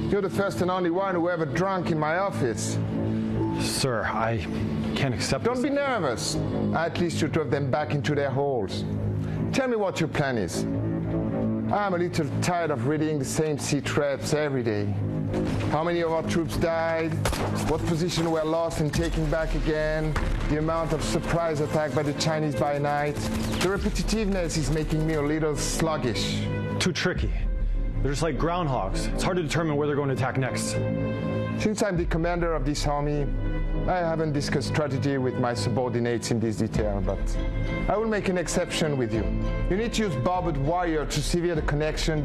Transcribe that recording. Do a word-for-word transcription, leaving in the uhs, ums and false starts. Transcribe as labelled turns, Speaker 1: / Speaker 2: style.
Speaker 1: You're the first and only one who ever drunk in my office.
Speaker 2: Sir, I can't accept
Speaker 1: Don't
Speaker 2: this.
Speaker 1: be nervous. At least you drove them back into their holes. Tell me what your plan is. I'm a little tired of reading the same sea threats every day. How many of our troops died? What position were lost and taken back again? The amount of surprise attack by the Chinese by night? The repetitiveness is making me a little sluggish.
Speaker 2: Too tricky. They're just like groundhogs. It's hard to determine where they're going to attack next.
Speaker 1: Since I'm the commander of this army, I haven't discussed strategy with my subordinates in this detail, but I will make an exception with you. You need to use barbed wire to sever the connection